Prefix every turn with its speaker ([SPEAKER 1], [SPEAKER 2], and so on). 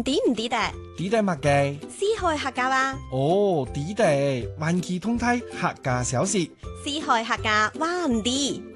[SPEAKER 1] 抵唔抵得？
[SPEAKER 2] 抵得乜嘅？
[SPEAKER 1] 四海客家話。
[SPEAKER 2] 哦，抵得，萬期通梯客家小食。
[SPEAKER 1] 四海客家話唔抵。